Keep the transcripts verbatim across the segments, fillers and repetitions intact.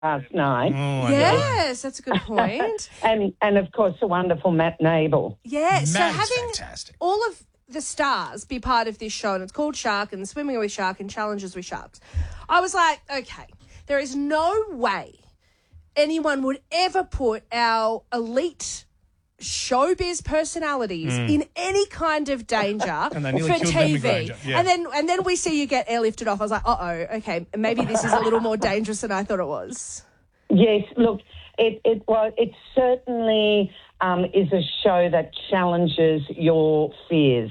last night. Oh, yes, that's a good point. and, and, of course, the wonderful Matt Nable. Yeah, so Matt is having fantastic. all of the stars be part of this show, and it's called Shark and Swimming with Shark and Challenges with Sharks, I was like, okay, there is no way anyone would ever put our elite showbiz personalities Mm. in any kind of danger And they for nearly killed T Bentley V. Granger, yeah. And then and then we see you get airlifted off. I was like, uh-oh, okay, maybe this is a little more dangerous than I thought it was. Yes, look, it it well, it certainly um, is a show that challenges your fears.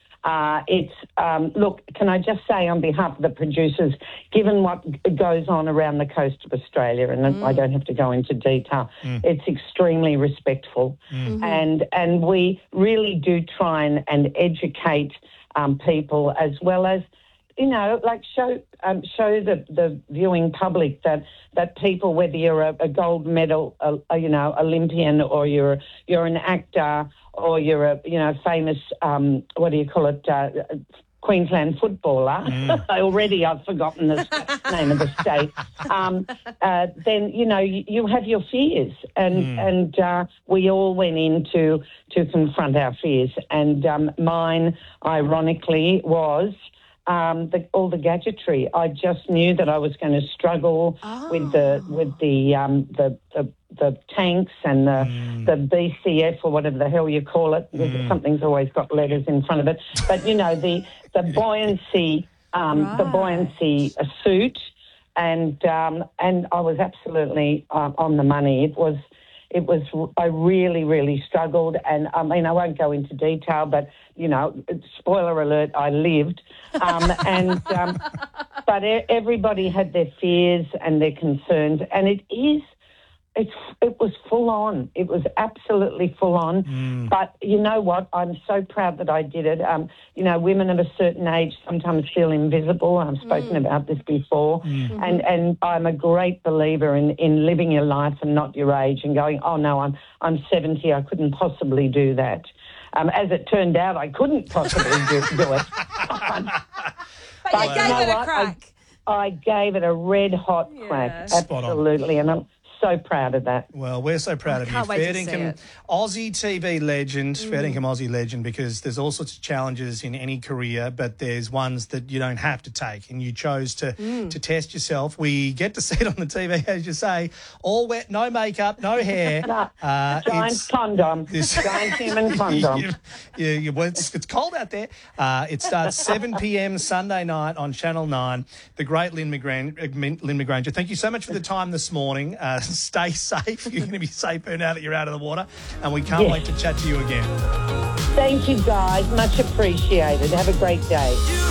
Uh, it's um, look, can I just say on behalf of the producers, given what g- goes on around the coast of Australia, and Mm. I don't have to go into detail, Mm. it's extremely respectful, Mm-hmm. and and we really do try and, and educate um, people as well as, you know, like show um, show the, the viewing public that, that people, whether you're a, a gold medal, uh, uh, you know, Olympian, or you're you're an actor, or you're a you know famous um, what do you call it, uh, Queensland footballer. Already I've forgotten the st- name of the state. Um, uh, then you know you, you have your fears, and and uh, we all went in to to confront our fears, and um, mine, ironically, was. Um, the, all the gadgetry. I just knew that I was going to struggle Oh. with the with the um, the, the the tanks and the the B C F or whatever the hell you call it. Something's always got letters in front of it. But you know the the buoyancy um, the Right. buoyancy uh, suit, and um, and I was absolutely uh, on the money. It was. It was, I really, really struggled. And I mean, I won't go into detail, but, you know, spoiler alert, I lived. Um, and, um, but e- everybody had their fears and their concerns. And it is, it's, it was full on. It was absolutely full on. But you know what? I'm so proud that I did it. Um, you know, women of a certain age sometimes feel invisible. I've spoken about this before. And, and I'm a great believer in, in living your life and not your age, and going, oh, no, I'm, I'm seventy. I couldn't possibly do that. Um, as it turned out, I couldn't possibly do, do it. But you But gave you know it a what? crack. I gave it a red hot Yeah. crack. Spot on. Absolutely. And I'm so proud of that. Well, we're so proud I of you. can't wait Fair to see dinkum it. Aussie T V legend, fair dinkum Aussie legend, because there's all sorts of challenges in any career, but there's ones that you don't have to take, and you chose to, to test yourself. We get to see it on the T V, as you say, all wet, no makeup, no hair. No, Uh, giant it's- condom. this- Giant human condom. you, you, you, well, it's, it's cold out there. Uh, it starts seven p.m. Sunday night on Channel nine. The great Lynn McGran- uh, Min- Lynn McGranger, thank you so much for the time this morning. Uh, stay safe. You're going to be safer now that you're out of the water, and we can't Yes. wait to chat to you again. Thank you, guys. Much appreciated. Have a great day.